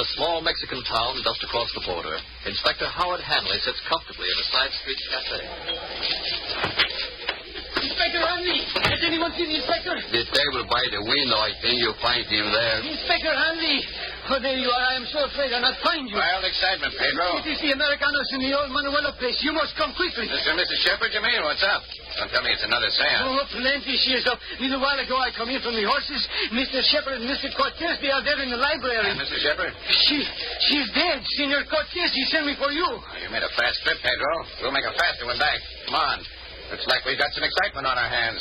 a small Mexican town just across the border, Inspector Howard Hanley sits comfortably in a side street cafe. Inspector Hanley! Has anyone seen the inspector? The table by the window, I think you'll find him there. Inspector Hanley! Oh, there you are. I am so afraid I'll not find you. Wild excitement, Pedro. It is the Americanos in the old Manuela place. You must come quickly. Mr. and Mrs. Shepard, you mean? What's up? Don't tell me it's another seance. Oh, plenty she is up. A little while ago I come in from the horses. Mr. Shepard and Mr. Cortez, they are there in the library. And Mrs. Shepard? She's dead. Senor Cortez, he sent me for you. Oh, you made a fast trip, Pedro. We'll make a faster one back. Come on. Looks like we've got some excitement on our hands.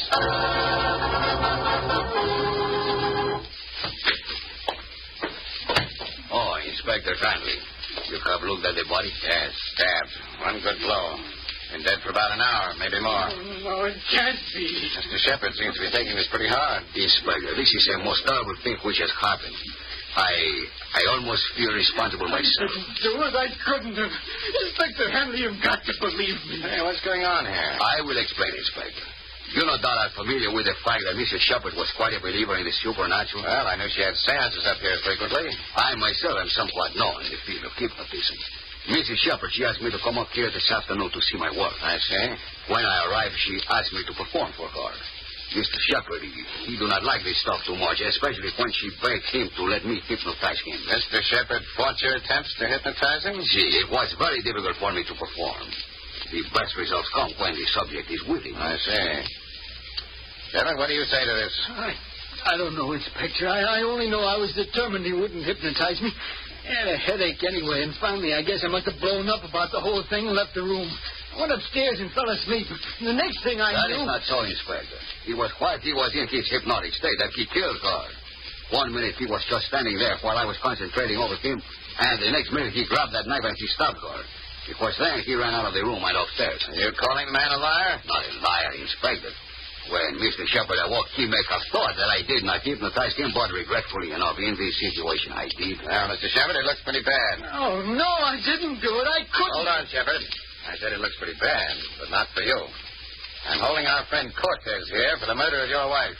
Oh, Inspector Hanley. You have looked at the body? Yes, stabbed. One good blow. Been dead for about an hour, maybe more. No, it can't be. Mr. Shepard seems to be taking this pretty hard. Inspector, this is a most terrible thing which has happened. I almost feel responsible myself. Do it, I couldn't have. Inspector Hanley, you've got to believe me. Hey, what's going on here? I will explain, Inspector. You no doubt are familiar with the fact that Mrs. Shepard was quite a believer in the supernatural. Well, I knew she had seances up here frequently. I myself am somewhat known in the field of hypnotism. Mrs. Shepard, she asked me to come up here this afternoon to see my work. I see. When I arrived, she asked me to perform for her. Mr. Shepard, he do not like this stuff too much, especially when she begged him to let me hypnotize him. Mr. Shepard fought your attempts to hypnotize him? See, it was very difficult for me to perform. The best results come when the subject is willing. I see. Shepard, what do you say to this? I don't know, Inspector. I only know I was determined he wouldn't hypnotize me. I had a headache anyway, and finally I guess I must have blown up about the whole thing and left the room. I went upstairs and fell asleep. The next thing I knew... That is not so, Inspector. It was while he was in his hypnotic state that he killed God. 1 minute he was just standing there while I was concentrating over him, and the next minute he grabbed that knife and he stabbed God. It was then he ran out of the room and upstairs. Are you calling the man a liar? Not a liar, Inspector. When Mr. Shepard awoke, he may have thought that I did not hypnotize him, but regretfully enough, in this situation, I did. Well, Mr. Shepard, it looks pretty bad. Oh, no, I didn't do it. I couldn't. Hold on, Shepard. I said it looks pretty bad, but not for you. I'm holding our friend Cortez here for the murder of your wife.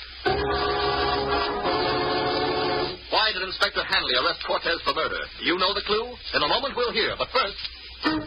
Why did Inspector Hanley arrest Cortez for murder? Do you know the clue? In a moment we'll hear, but first...